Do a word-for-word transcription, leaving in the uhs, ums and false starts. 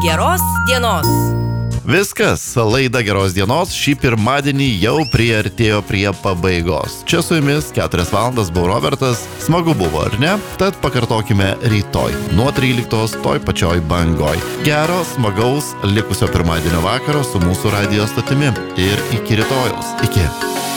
Geros dienos. Viskas, laida Geros dienos šį pirmadienį jau priartėjo prie pabaigos. Čia su jumis keturias valandas buvo Robertas. Smagu buvo, ar ne? Tad pakartokime rytoj, nuo tryliktos toj pačioj bangoj. Gero, smagaus, likusio pirmadienio vakaro su mūsų radijo stotimi. Ir iki rytojaus. Iki.